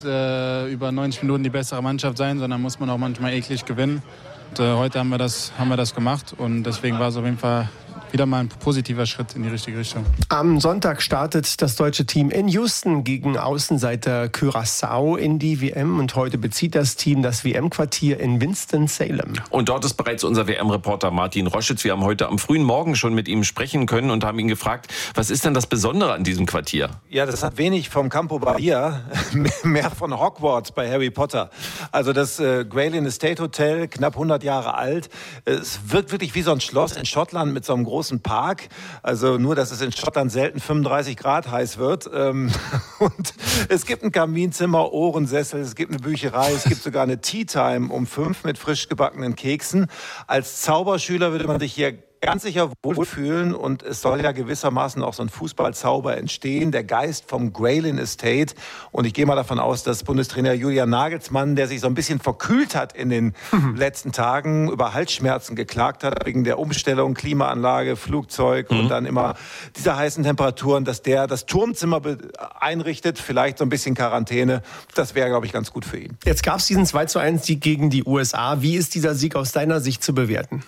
Über 90 Minuten die bessere Mannschaft sein, sondern muss man auch manchmal eklig gewinnen. Und, heute haben wir das gemacht und deswegen war es auf jeden Fall wieder mal ein positiver Schritt in die richtige Richtung. Am Sonntag startet das deutsche Team in Houston gegen Außenseiter Curaçao in die WM und heute bezieht das Team das WM-Quartier in Winston-Salem. Und dort ist bereits unser WM-Reporter Martin Roschitz. Wir haben heute am frühen Morgen schon mit ihm sprechen können und haben ihn gefragt, was ist denn das Besondere an diesem Quartier? Ja, das hat wenig vom Campo Bahia, mehr von Hogwarts bei Harry Potter. Also das Graylin Estate Hotel, knapp 100 Jahre alt. Es wirkt wirklich wie so ein Schloss in Schottland mit so einem großen Park. Also nur, dass es in Schottland selten 35 Grad heiß wird. Und es gibt ein Kaminzimmer, Ohrensessel, es gibt eine Bücherei, es gibt sogar eine Tea Time um 5 mit frisch gebackenen Keksen. Als Zauberschüler würde man sich hier ganz sicher wohlfühlen und es soll ja gewissermaßen auch so ein Fußballzauber entstehen, der Geist vom Graylin Estate. Und ich gehe mal davon aus, dass Bundestrainer Julian Nagelsmann, der sich so ein bisschen verkühlt hat in den letzten Tagen, über Halsschmerzen geklagt hat, wegen der Umstellung, Klimaanlage, Flugzeug und dann immer dieser heißen Temperaturen, dass der das Turmzimmer einrichtet, vielleicht so ein bisschen Quarantäne. Das wäre, glaube ich, ganz gut für ihn. Jetzt gab es diesen 2:1-Sieg gegen die USA. Wie ist dieser Sieg aus deiner Sicht zu bewerten?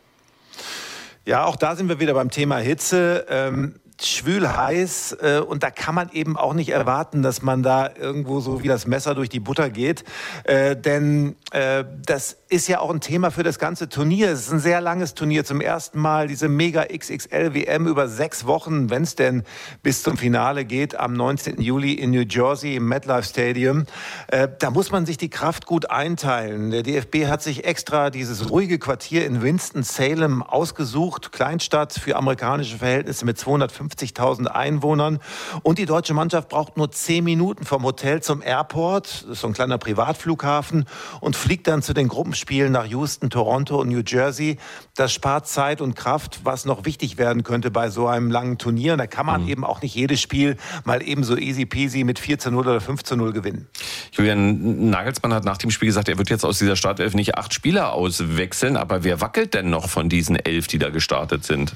Ja, auch da sind wir wieder beim Thema Hitze. Schwül heiß und da kann man eben auch nicht erwarten, dass man da irgendwo so wie das Messer durch die Butter geht, denn das ist ja auch ein Thema für das ganze Turnier. Es ist ein sehr langes Turnier, zum ersten Mal diese Mega XXL WM über 6 Wochen, wenn es denn bis zum Finale geht, am 19. Juli in New Jersey im MetLife Stadium. Da muss man sich die Kraft gut einteilen. Der DFB hat sich extra dieses ruhige Quartier in Winston-Salem ausgesucht, Kleinstadt für amerikanische Verhältnisse mit 250.000 Einwohnern. Und die deutsche Mannschaft braucht nur 10 Minuten vom Hotel zum Airport, das ist so ein kleiner Privatflughafen, und fliegt dann zu den Gruppenspielen nach Houston, Toronto und New Jersey. Das spart Zeit und Kraft, was noch wichtig werden könnte bei so einem langen Turnier. Und da kann man eben auch nicht jedes Spiel mal eben so easy peasy mit 4:0 oder 5:0 gewinnen. Julian Nagelsmann hat nach dem Spiel gesagt, er wird jetzt aus dieser Startelf nicht 8 Spieler auswechseln. Aber wer wackelt denn noch von diesen 11, die da gestartet sind?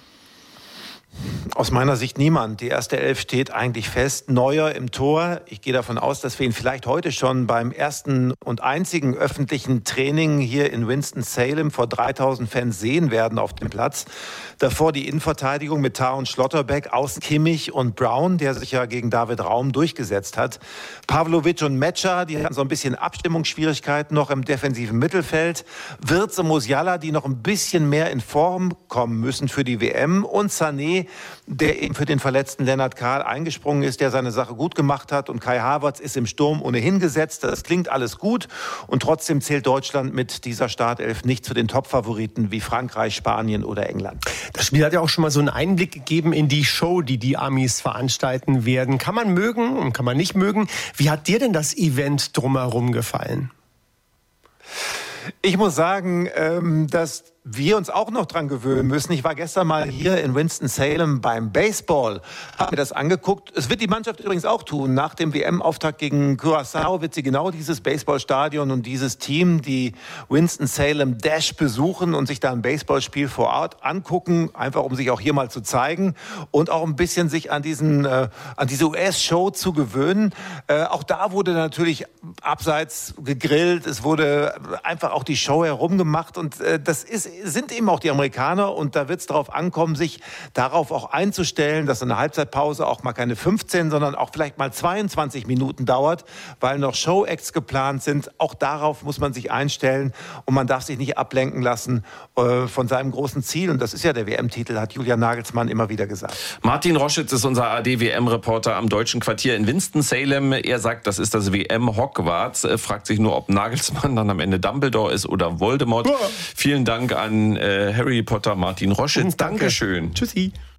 Aus meiner Sicht niemand. Die erste Elf steht eigentlich fest. Neuer im Tor. Ich gehe davon aus, dass wir ihn vielleicht heute schon beim ersten und einzigen öffentlichen Training hier in Winston-Salem vor 3.000 Fans sehen werden auf dem Platz. Davor die Innenverteidigung mit Tah und Schlotterbeck, außen Kimmich und Brown, der sich ja gegen David Raum durchgesetzt hat. Pavlovic und Metscher, die hatten so ein bisschen Abstimmungsschwierigkeiten noch im defensiven Mittelfeld. Wirtz und Musiala, die noch ein bisschen mehr in Form kommen müssen für die WM. Und Sané, der eben für den verletzten Lennart Kahl eingesprungen ist, der seine Sache gut gemacht hat. Und Kai Havertz ist im Sturm ohnehin gesetzt. Das klingt alles gut. Und trotzdem zählt Deutschland mit dieser Startelf nicht zu den Top-Favoriten wie Frankreich, Spanien oder England. Das Spiel hat ja auch schon mal so einen Einblick gegeben in die Show, die die Amis veranstalten werden. Kann man mögen und kann man nicht mögen. Wie hat dir denn das Event drumherum gefallen? Ich muss sagen, dass wir uns auch noch dran gewöhnen müssen. Ich war gestern mal hier in Winston-Salem beim Baseball, habe mir das angeguckt. Es wird die Mannschaft übrigens auch tun. Nach dem WM-Auftakt gegen Curaçao wird sie genau dieses Baseballstadion und dieses Team, die Winston-Salem Dash, besuchen und sich da ein Baseballspiel vor Ort angucken, einfach um sich auch hier mal zu zeigen und auch ein bisschen sich an diese US-Show zu gewöhnen. Auch da wurde natürlich abseits gegrillt, es wurde einfach auch die Show herumgemacht und das sind eben auch die Amerikaner und da wird es darauf ankommen, sich darauf auch einzustellen, dass eine Halbzeitpause auch mal keine 15, sondern auch vielleicht mal 22 Minuten dauert, weil noch Show-Acts geplant sind. Auch darauf muss man sich einstellen und man darf sich nicht ablenken lassen von seinem großen Ziel. Und das ist ja der WM-Titel, hat Julian Nagelsmann immer wieder gesagt. Martin Roschitz ist unser ARD-WM-Reporter am deutschen Quartier in Winston-Salem. Er sagt, das ist das WM-Hogwarts. Fragt sich nur, ob Nagelsmann dann am Ende Dumbledore ist oder Voldemort. Vielen Dank an Harry Potter Martin Roschitz. Dankeschön. Tschüssi.